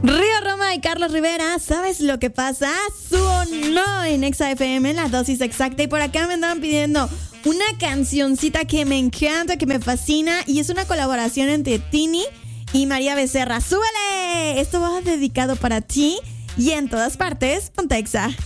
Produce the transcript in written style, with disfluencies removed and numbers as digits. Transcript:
Río Roma y Carlos Rivera, ¿sabes lo que pasa? Sonó en Exa FM, la dosis exacta. Y por acá me andaban pidiendo una cancioncita que me encanta, que me fascina. Y es una colaboración entre Tini y María Becerra. ¡Súbele! Esto va dedicado para ti y en todas partes, ponte Exa.